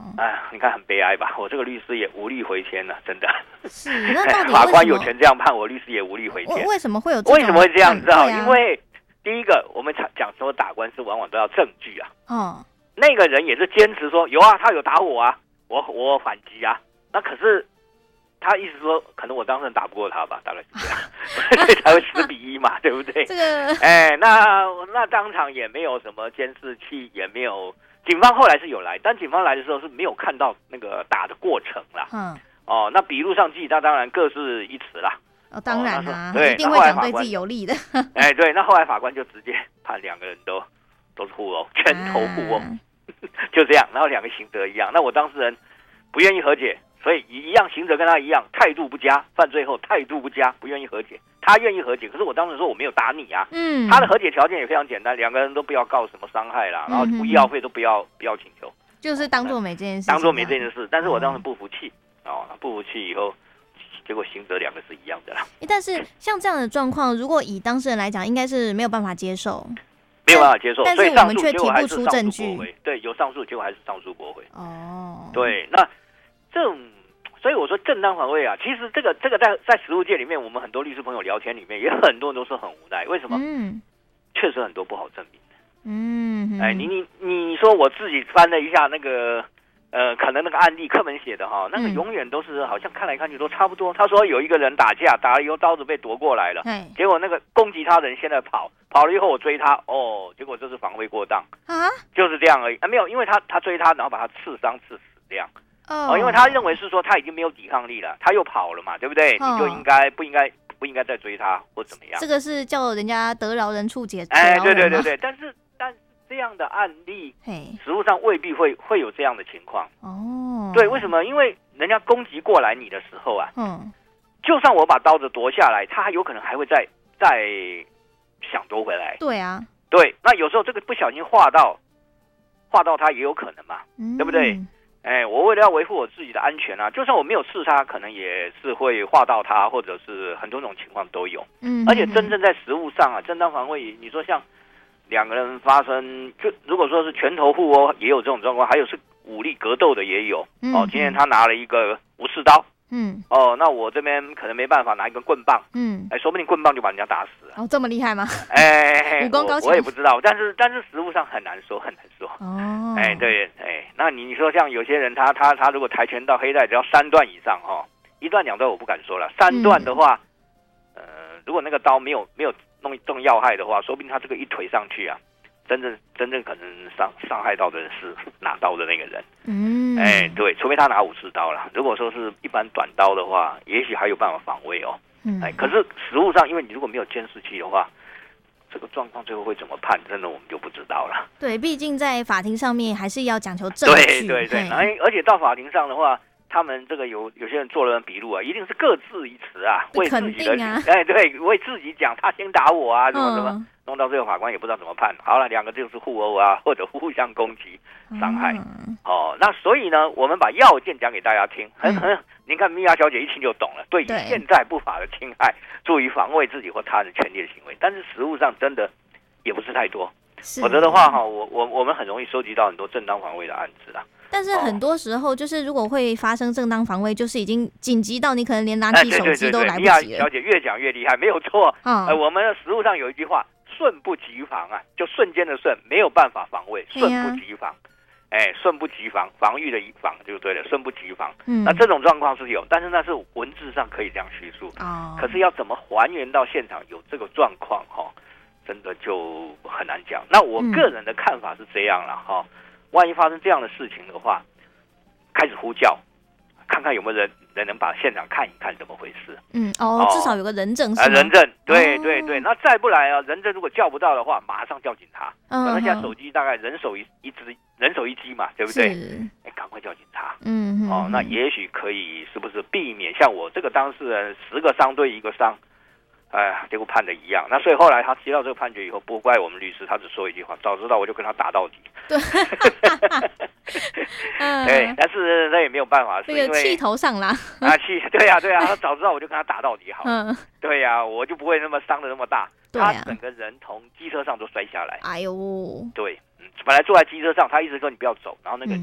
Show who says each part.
Speaker 1: 你看很悲哀吧？我这个律师也无力回天了，真的。
Speaker 2: 是，那到底
Speaker 1: 法官有权这样判，我律师也无力回天。
Speaker 2: 为什么会有？
Speaker 1: 为什么会这样？知道？
Speaker 2: 因
Speaker 1: 为第一个，我们讲说打官司往往都要证据啊。
Speaker 2: 哦，
Speaker 1: 那个人也是坚持说有啊，他有打我啊，我反击啊。那可是他意思说，可能我当事人打不过他吧，大概是这样，所以才会10-1嘛，对不对？
Speaker 2: 这个，
Speaker 1: 那当场也没有什么监视器，也没有。警方后来是有来，但警方来的时候是没有看到那个打的过程啦。那笔录上记，那当然各是一词啦。
Speaker 2: 当然啦，
Speaker 1: 对，
Speaker 2: 一定会讲对自己有利的。
Speaker 1: 对，那后来法官就直接判2个人都是互殴，拳头互殴，就这样。然后2个刑责一样。那我当事人不愿意和解，所以一样刑责跟他一样，态度不佳，犯罪后态度不佳，不愿意和解。他愿意和解，可是我当时说我没有打你啊。他的和解条件也非常简单，2个人都不要告什么伤害啦，然后医药费都不要请求，
Speaker 2: 就是当做没这件事，
Speaker 1: 当做没这件事。但是我当时不服气不服气以后，结果刑责2个是一样的啦。
Speaker 2: 但是像这样的状况，如果以当事人来讲，应该是没有办法接受，
Speaker 1: 没有办法接受，
Speaker 2: 但是我们却提不出证据。
Speaker 1: 对，有上诉，结果还是上诉驳回。对，那这种。所以我说正当防卫啊，其实这个在实务界里面，我们很多律师朋友聊天里面，也很多人都是很无奈。为什么？确实很多不好证明的。你说我自己翻了一下那个可能那个案例课本写的哈，那个永远都是好像看来看去都差不多。他说有一个人打架，打了以后刀子被夺过来了，结果那个攻击他的人现在跑了以后我追他，结果这是防卫过当啊，就是这样而已没有，因为他追他，然后把他刺伤刺死这样。因为他认为是说他已经没有抵抗力了，他又跑了嘛，对不对？你就不应该再追他或怎么样？
Speaker 2: 这个是叫人家得饶人处且
Speaker 1: 对。但是这样的案例，实务上未必会有这样的情况。对，为什么？因为人家攻击过来你的时候啊，就算我把刀子夺下来，他有可能还会再想夺回来。
Speaker 2: 对啊，
Speaker 1: 对，那有时候这个不小心划到他也有可能嘛，对不对？我为了要维护我自己的安全啊，就算我没有刺他，可能也是会划到他，或者是很多种情况都有。而且真正在实务上啊，正当防卫，你说像2个人发生，就如果说是拳头互殴，也有这种状况，还有是武力格斗的也有。今天他拿了一个武士刀。那我这边可能没办法拿一根棍棒，说不定棍棒就把人家打死了。
Speaker 2: 这么厉害吗？
Speaker 1: 武功高强，我也不知道，但是实务上很难说。对，那你说像有些人他如果跆拳道黑带只要3段以上1段2段我不敢说了，3段的话，如果那个刀没有弄中要害的话，说不定他这个一腿上去啊，真正可能伤害到的人是拿刀的那个人。对，除非他拿武士刀啦。如果说是一般短刀的话，也许还有办法防卫可是实务上，因为你如果没有监视器的话，这个状况最后会怎么判，真的我们就不知道了。
Speaker 2: 对，毕竟在法庭上面还是要讲求证据。
Speaker 1: 对，而且到法庭上的话，他们这个有些人做了笔录啊，一定是各自一词啊，为自己的对，为自己讲，他先打我啊，什么，弄到最后法官也不知道怎么判。好了，2个就是互殴啊，或者互相攻击伤害。那所以呢，我们把要件讲给大家听，您看米娅小姐一听就懂了。对于现在不法的侵害，注意防卫自己或他人权利的行为，但是实务上真的也不是太多。否则的话我们很容易收集到很多正当防卫的案子啦。
Speaker 2: 但是很多时候，就是如果会发生正当防卫，就是已经紧急到你可能连拿起手机都来不及了。
Speaker 1: 米娅小姐越讲越厉害，没有错。我们的实务上有一句话，瞬不及防啊，就瞬间的瞬，没有办法防卫，瞬不及防。瞬不及防，防御的防就对了，瞬不及防。那这种状况是有，但是那是文字上可以这样叙述。可是要怎么还原到现场有这个状况真的就很难讲。那我个人的看法是这样了万一发生这样的事情的话，开始呼叫，看看有没有人能把现场看一看怎么回事。
Speaker 2: 至少有个人证是吗？
Speaker 1: 人证，对。那再不来人证如果叫不到的话，马上叫警察。反正现在手机大概人手一机嘛，对不对？赶快叫警察。那也许可以是不是避免像我这个当事人10个伤对1个伤，结果判的一样。那所以后来他接到这个判决以后，不怪我们律师，他只说一句话：早知道我就跟他打到底。
Speaker 2: 对。
Speaker 1: 对，但是那也没有办法，是因为
Speaker 2: 气头上啦。
Speaker 1: 对啊，他早知道我就跟他打到底好了。对啊，我就不会那么伤的那么大。他整个人从机车上都摔下来。哎呦。对，本来坐在机车上，他一直说你不要走，然后那个